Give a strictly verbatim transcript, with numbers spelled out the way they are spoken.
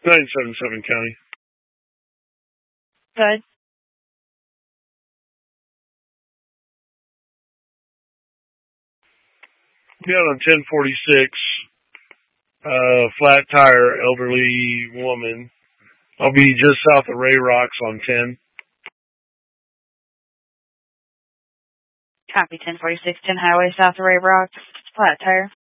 nine seven seven County. Good. Be out on ten forty-six. Uh, flat tire, elderly woman. I'll be just south of Ray Rocks on ten. Copy ten forty-six, ten Highway, south of Ray Rocks. Flat tire.